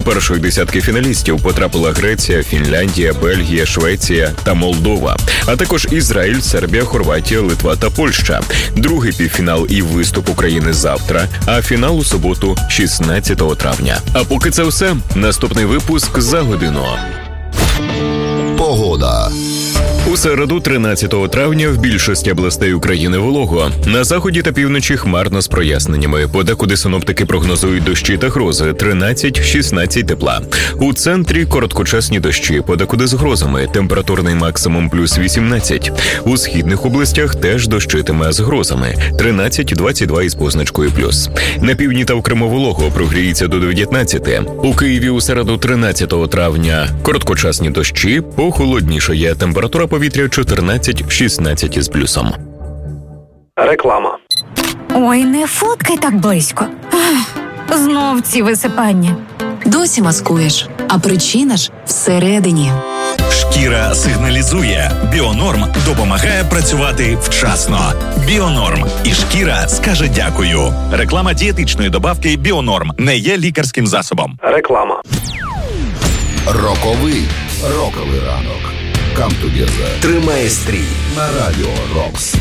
першої десятки фіналістів потрапила Греція, Фінляндія, Бельгія, Швеція та Молдова, а також Ізраїль, Сербія, Хорватія, Литва та Польща. Другий півфінал і виступ України завтра, а фінал у суботу, 16 травня. А поки це все, наступний випуск за годину. Погода. У середу, 13 травня, в більшості областей України волого. На заході та півночі хмарно з проясненнями. Подекуди синоптики прогнозують дощі та грози, 13-16 тепла. У центрі короткочасні дощі, подекуди з грозами, температурний максимум плюс 18. У східних областях теж дощитиме з грозами, 13-22 із позначкою плюс. На півдні та в Криму волого, прогріється до 19. У Києві у середу, 13 травня, короткочасні дощі, похолоднішає, температура повітря 14-16 із плюсом. Реклама. Ой, не фоткай так близько. Знов ці висипання. Досі маскуєш, а причина ж всередині. Шкіра сигналізує. Біонорм допомагає працювати вчасно. Біонорм. І шкіра скаже дякую. Реклама дієтичної добавки Біонорм не є лікарським засобом. Реклама. Роковий ранок. Come together. Тримає стрій на Радіо Рокс.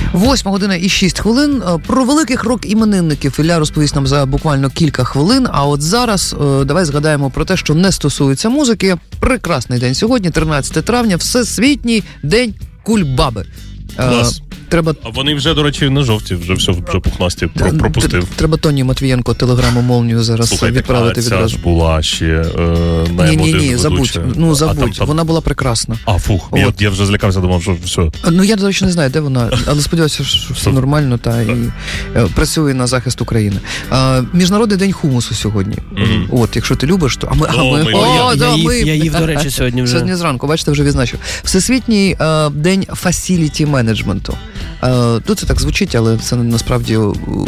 8:06. Про великих рок-іменинників Ілля розповість нам за буквально кілька хвилин. А от зараз давай згадаємо про те, що не стосується музики. Прекрасний день сьогодні, 13 травня, Всесвітній день кульбаби. Клас. Треба... А вони вже, до речі, не жовті, вже пухнасті, пропустив. Треба Тоні Матвієнко телеграму молнію зараз. Слухайте, відправити відразу. Ця ж була ще Ні, забудь. Вона була прекрасна. Я вже злякався, думав, що все. Я, до речі, не знаю, де вона, але сподіваюся, що все нормально та і працює на захист України. Міжнародний день хумусу сьогодні. От, якщо ти любиш, то... Я їв, до речі, сьогодні вже. Сьогодні зранку, бачите, вже відзначив. Всесвітній день фасіліті менеджменту. Тут це так звучить, але це насправді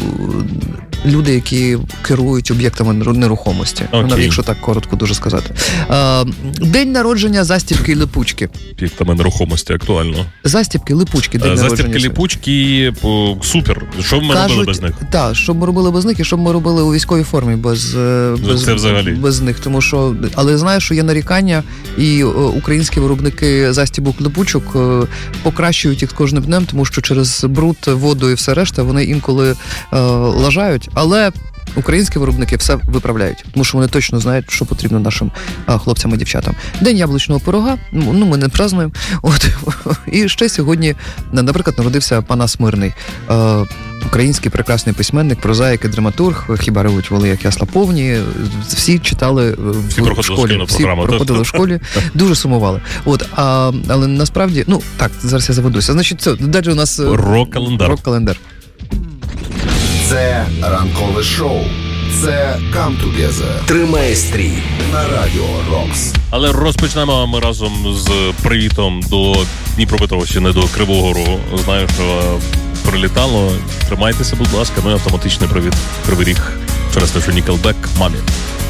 люди, які керують об'єктами нерухомості. Якщо так коротко дуже сказати. День народження застібки липучки. Об'єктами нерухомості актуально. Застібки липучки. Застібки липучки супер. Що б ми робили без них? Так, що б ми робили без них і що б ми робили у військовій формі без них. Тому що, але знаю, що є нарікання, і українські виробники застібок липучок покращують їх з кожним днем, тому що через бруд, воду і все решта вони інколи лажають. Але українські виробники все виправляють, тому що вони точно знають, що потрібно нашим хлопцям і дівчатам. День яблучного пирога, ми не празднуємо. І ще сьогодні, наприклад, народився Панас Мирний, український прекрасний письменник, прозаїк і драматург, хіба ревуть воли, як ясла повні. Всі читали в школі, всі проходили в школі, дуже сумували. Але насправді, зараз я заведуся. Значить, це, далі у нас рок-календар. Це ранкове шоу. Це Come Together. Тримає стрій на Радіо Рокс. Але розпочнемо ми разом з привітом до Дніпропетровщини, до Кривого Рогу. Знаю, що прилітало. Тримайтеся, будь ласка. Ну і автоматичний привіт Кривий Ріг через те, що Nickelback мамі.